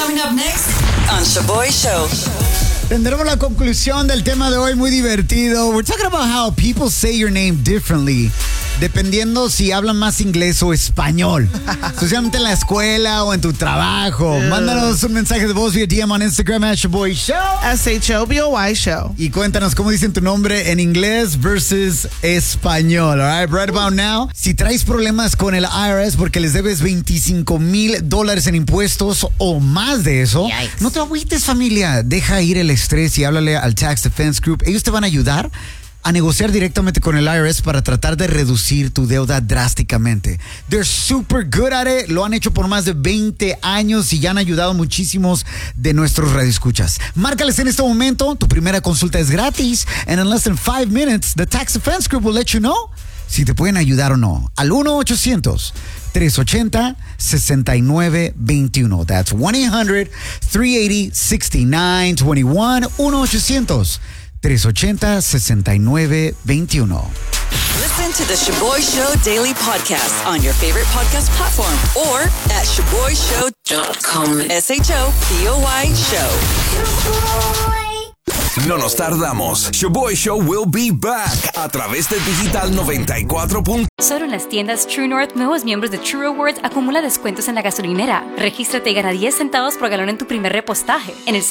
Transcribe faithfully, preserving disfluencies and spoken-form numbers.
Coming up next on Shaboy Show. Tendremos la conclusión del tema de hoy, muy divertido. We're talking about how people say your name differently, dependiendo si hablan más inglés o español. Especialmente en la escuela o en tu trabajo. Yeah. Mándanos un mensaje de voz vía D M on Instagram at Shaboy Show. S H O B O Y Show. Y cuéntanos cómo dicen tu nombre en inglés versus español. All right, right about now. Si traes problemas con el I R S porque les debes veinticinco mil dólares en impuestos o más de eso, Yikes. No te agüites, familia. Deja ir el estrés y háblale al Tax Defense Group. Ellos te van a ayudar a negociar directamente con el I R S para tratar de reducir tu deuda drásticamente. They're super good at it. Lo han hecho por más de veinte años y ya han ayudado muchísimos de nuestros radioescuchas. Márcales en este momento. Tu primera consulta es gratis. And in less than five minutes, the Tax Defense Group will let you know si te pueden ayudar o no. Al uno ochocientos, tres ochenta, sesenta y nueve veintiuno. That's one eight hundred, three eighty, sixty-nine twenty-one. uno ochocientos, tres ochenta, sesenta y nueve veintiuno. Listen to the Shaboy Show Daily Podcast on your favorite podcast platform or at shaboy show dot com. S H O B O Y Show. No nos tardamos. Shaboy Show will be back a través de Digital noventa y cuatro. Solo en las tiendas True North, nuevos miembros de True Rewards acumula descuentos en la gasolinera. Regístrate y gana diez centavos por galón en tu primer repostaje. En el